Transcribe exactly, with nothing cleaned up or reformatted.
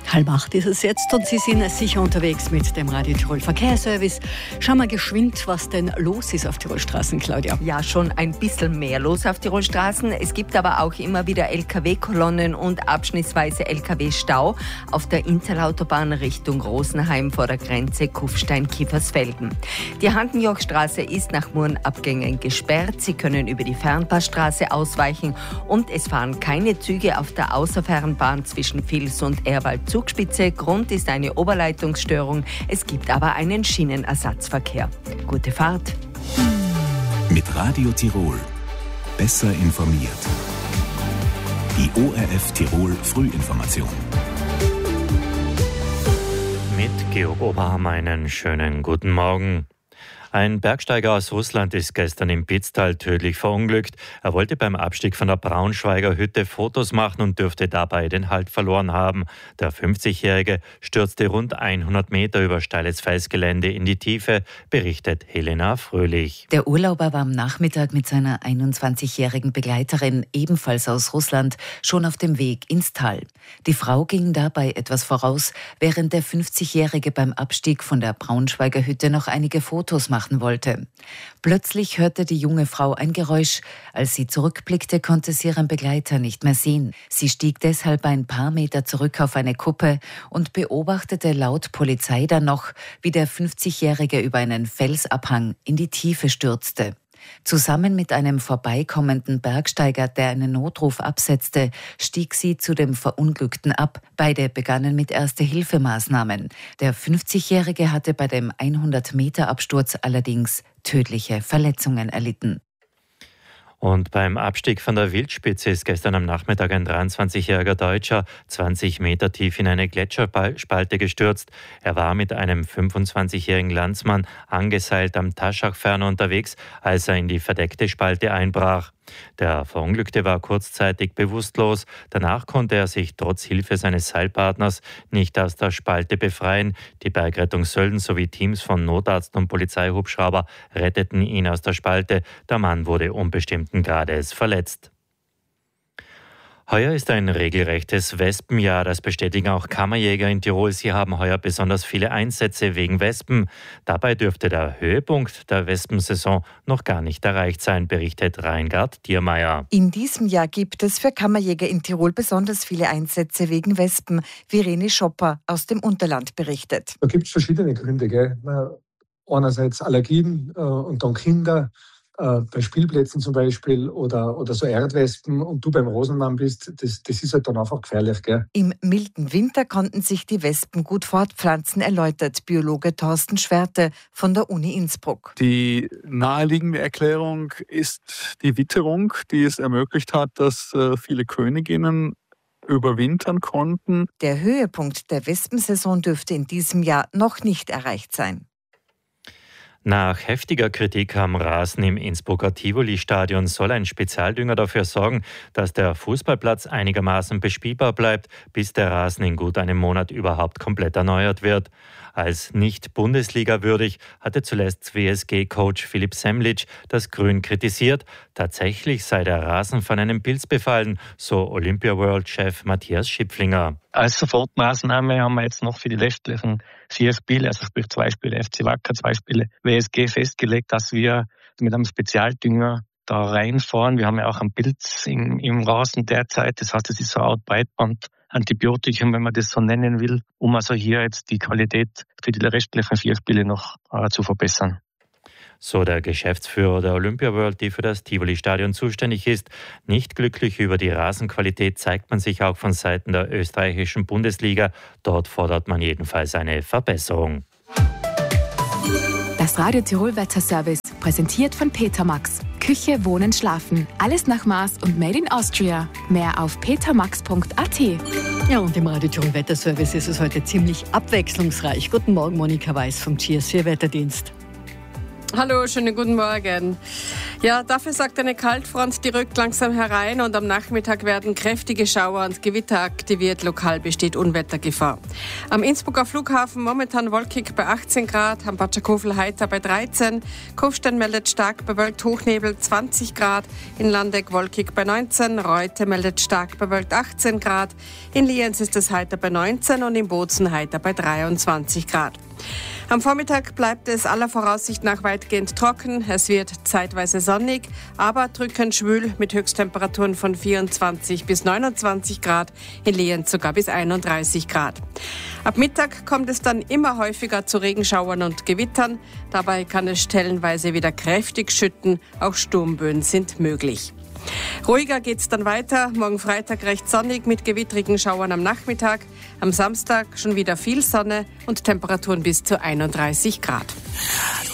Halb acht ist es jetzt und Sie sind sicher unterwegs mit dem Radio Tirol Verkehrsservice. Schauen wir geschwind, was denn los ist auf Tirolstraßen, Claudia. Ja, schon ein bisschen mehr los auf Tirolstraßen. Es gibt aber auch immer wieder L K W-Kolonnen und abschnittsweise L K W-Stau auf der Intelautobahn Richtung Rosenheim vor der Grenze Kufstein-Kiefersfelden. Die Handenjochstraße ist nach Murrenabgängen gesperrt. Sie können über die Fernpassstraße ausweichen und es fahren keine Züge auf der Außerfernbahn zwischen Vils und Ehrwald Zugspitze. Grund ist eine Oberleitungsstörung. Es gibt aber einen Schienenersatzverkehr. Gute Fahrt. Mit Radio Tirol. Besser informiert. Die O R F Tirol Frühinformation. Mit Georg Oberhammer einen schönen guten Morgen. Ein Bergsteiger aus Russland ist gestern im Pitztal tödlich verunglückt. Er wollte beim Abstieg von der Braunschweiger Hütte Fotos machen und dürfte dabei den Halt verloren haben. Der fünfzigjährige stürzte rund hundert Meter über steiles Felsgelände in die Tiefe, berichtet Helena Fröhlich. Der Urlauber war am Nachmittag mit seiner einundzwanzigjährigen Begleiterin, ebenfalls aus Russland, schon auf dem Weg ins Tal. Die Frau ging dabei etwas voraus, während der fünfzigjährige beim Abstieg von der Braunschweiger Hütte noch einige Fotos machte. wollte. Plötzlich hörte die junge Frau ein Geräusch. Als sie zurückblickte, konnte sie ihren Begleiter nicht mehr sehen. Sie stieg deshalb ein paar Meter zurück auf eine Kuppe und beobachtete laut Polizei dann noch, wie der fünfzigjährige über einen Felsabhang in die Tiefe stürzte. Zusammen mit einem vorbeikommenden Bergsteiger, der einen Notruf absetzte, stieg sie zu dem Verunglückten ab. Beide begannen mit Erste-Hilfe-Maßnahmen. Der fünfzigjährige hatte bei dem hundert-Meter-Absturz allerdings tödliche Verletzungen erlitten. Und beim Abstieg von der Wildspitze ist gestern am Nachmittag ein dreiundzwanzigjähriger Deutscher zwanzig Meter tief in eine Gletscherspalte gestürzt. Er war mit einem fünfundzwanzigjährigen Landsmann angeseilt am Taschachferner unterwegs, als er in die verdeckte Spalte einbrach. Der Verunglückte war kurzzeitig bewusstlos. Danach konnte er sich trotz Hilfe seines Seilpartners nicht aus der Spalte befreien. Die Bergrettung Sölden sowie Teams von Notarzt und Polizeihubschrauber retteten ihn aus der Spalte. Der Mann wurde unbestimmten Grades verletzt. Heuer ist ein regelrechtes Wespenjahr, das bestätigen auch Kammerjäger in Tirol. Sie haben heuer besonders viele Einsätze wegen Wespen. Dabei dürfte der Höhepunkt der Wespensaison noch gar nicht erreicht sein, berichtet Reingard Diermeier. In diesem Jahr gibt es für Kammerjäger in Tirol besonders viele Einsätze wegen Wespen, wie René Schopper aus dem Unterland berichtet. Da gibt es verschiedene Gründe, gell? Einerseits Allergien äh, und dann Kinder. Bei Spielplätzen zum Beispiel oder, oder so Erdwespen und du beim Rosenmann bist, das, das ist halt dann einfach gefährlich. Gell? Im milden Winter konnten sich die Wespen gut fortpflanzen, erläutert Biologe Thorsten Schwerte von der Uni Innsbruck. Die naheliegende Erklärung ist die Witterung, die es ermöglicht hat, dass viele Königinnen überwintern konnten. Der Höhepunkt der Wespensaison dürfte in diesem Jahr noch nicht erreicht sein. Nach heftiger Kritik am Rasen im Innsbrucker Tivoli-Stadion soll ein Spezialdünger dafür sorgen, dass der Fußballplatz einigermaßen bespielbar bleibt, bis der Rasen in gut einem Monat überhaupt komplett erneuert wird. Als nicht Bundesliga würdig hatte zuletzt W S G-Coach Philipp Semlitsch das Grün kritisiert. Tatsächlich sei der Rasen von einem Pilz befallen, so Olympia-World-Chef Matthias Schipflinger. Als Sofortmaßnahme haben wir jetzt noch für die restlichen vier Spiele, also sprich zwei Spiele F C Wacker, zwei Spiele W S G, festgelegt, dass wir mit einem Spezialdünger da reinfahren. Wir haben ja auch einen Pilz im, im Rasen derzeit, das heißt, es ist so eine Art Breitband-Antibiotikum, wenn man das so nennen will, um also hier jetzt die Qualität für die restlichen vier Spiele noch äh, zu verbessern. So der Geschäftsführer der Olympia World, die für das Tivoli-Stadion zuständig ist. Nicht glücklich über die Rasenqualität zeigt man sich auch von Seiten der österreichischen Bundesliga. Dort fordert man jedenfalls eine Verbesserung. Das Radio Tirol Wetterservice, präsentiert von Petermax. Küche, Wohnen, Schlafen. Alles nach Maß und made in Austria. Mehr auf petermax punkt a t. Ja, und im Radio Tirol Wetterservice ist es heute ziemlich abwechslungsreich. Guten Morgen, Monika Weiß vom G S vier Wetterdienst. Hallo, schönen guten Morgen. Ja, dafür sagt eine Kaltfront, die rückt langsam herein und am Nachmittag werden kräftige Schauer und Gewitter aktiviert. Lokal besteht Unwettergefahr. Am Innsbrucker Flughafen momentan wolkig bei achtzehn Grad, am Batschakofel heiter bei dreizehn, Kufstein meldet stark bewölkt Hochnebel zwanzig Grad, in Landeck wolkig bei neunzehn, Reute meldet stark bewölkt achtzehn Grad, in Lienz ist es heiter bei neunzehn und in Bozen heiter bei dreiundzwanzig Grad. Am Vormittag bleibt es aller Voraussicht nach weitgehend trocken. Es wird zeitweise sonnig, aber drückend schwül mit Höchsttemperaturen von vierundzwanzig bis neunundzwanzig Grad, in Lienz sogar bis einunddreißig Grad. Ab Mittag kommt es dann immer häufiger zu Regenschauern und Gewittern. Dabei kann es stellenweise wieder kräftig schütten. Auch Sturmböen sind möglich. Ruhiger geht's dann weiter. Morgen Freitag recht sonnig mit gewittrigen Schauern am Nachmittag. Am Samstag schon wieder viel Sonne und Temperaturen bis zu einunddreißig Grad.